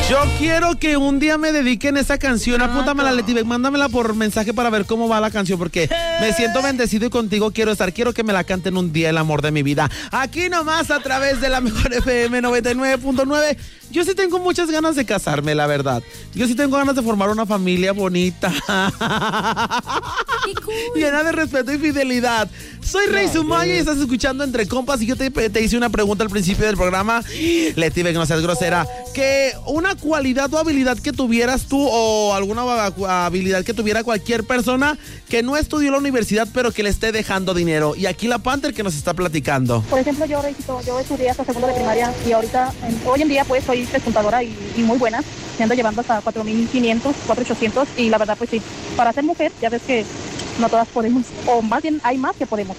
Yo quiero que un día me dediquen esa canción. Apúntamela, Leti, mándamela por mensaje para ver cómo va la canción, porque me siento bendecido y contigo quiero estar. Quiero que me la canten un día, el amor de mi vida. Aquí nomás a través de la mejor FM 99.9. Yo sí tengo muchas ganas de casarme, la verdad. Yo sí tengo ganas de formar una familia bonita. Qué cool. Llena de respeto y fidelidad. Soy Rey Sumaya y estás escuchando Entre Compas. Y yo te hice una pregunta al principio del programa. Leti, que no seas grosera. Que una cualidad o habilidad que tuvieras tú, o alguna habilidad que tuviera cualquier persona que no estudió en la universidad, pero que le esté dejando dinero. Y aquí la Panther que nos está platicando. Por ejemplo, yo estudié hasta segundo de primaria y ahorita, hoy en día, pues soy contadora y muy buena. Me ando llevando hasta 4,500, 4,800 y la verdad, pues sí, para ser mujer, ya ves que no todas podemos, o más bien hay más que podemos.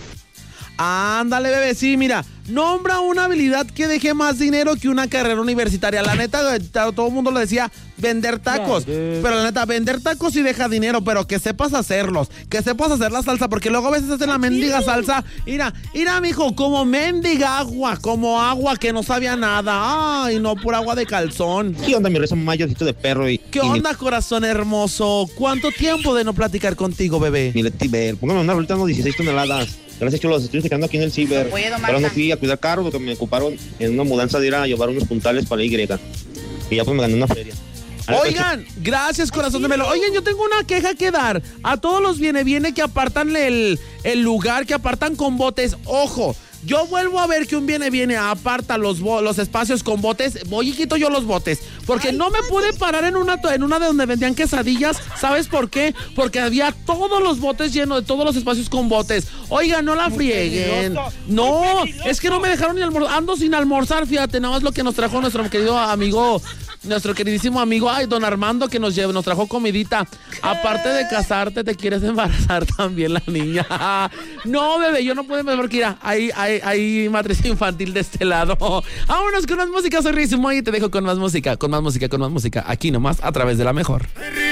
Ándale, bebé, sí, mira, nombra una habilidad que deje más dinero que una carrera universitaria. La neta, todo el mundo lo decía, vender tacos. Pero la neta, vender tacos sí deja dinero, pero que sepas hacerlos, que sepas hacer la salsa, porque luego a veces hacen la mendiga salsa. Mira, mijo, como mendiga agua, como agua que no sabía nada. Ay, no, pura agua de calzón. ¿Qué onda, mi Rey Sumayacito de perro? ¿Qué onda, corazón hermoso? ¿Cuánto tiempo de no platicar contigo, bebé? Mi Leti, póngame una ahorita unos 16 toneladas. Gracias, chulos. Estoy checando aquí en el ciber. Ahora no fui a cuidar carros porque me ocuparon en una mudanza de ir a llevar unos puntales para la Y. Y ya pues me gané una feria. Oigan, gracias, corazón de Melo. Oigan, yo tengo una queja que dar a todos los viene que apartan el lugar, que apartan con botes. Ojo, yo vuelvo a ver que un viene aparta los espacios con botes. Voy y quito yo los botes, porque no me pude parar en una de donde vendían quesadillas. ¿Sabes por qué? Porque había todos los botes llenos, de todos los espacios con botes. Oigan, no la frieguen. No, es que no me dejaron ni almorzar. Ando sin almorzar, fíjate, nada más lo que nos trajo nuestro querido amigo, nuestro queridísimo amigo, don Armando, que nos trajo comidita. Aparte de casarte, te quieres embarazar también la niña. No, bebé, yo no puedo mejor que ir hay matriz infantil de este lado. Vámonos con más música, soy Rey Sumaya y te dejo con más música. Aquí nomás, a través de la mejor.